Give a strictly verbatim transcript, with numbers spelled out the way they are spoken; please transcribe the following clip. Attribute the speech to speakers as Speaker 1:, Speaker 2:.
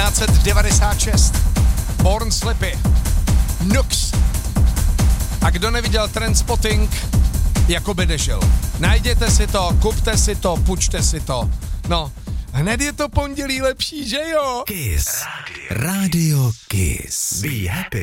Speaker 1: devatenáct devadesát šest. Born Slippy. Nux. A kdo neviděl Trendspotting, jako by nešel. Najděte si to, kupte si to, půjčte si to. No, hned je to pondělí lepší, že jo?
Speaker 2: Kiss. Radio Kiss. Be happy.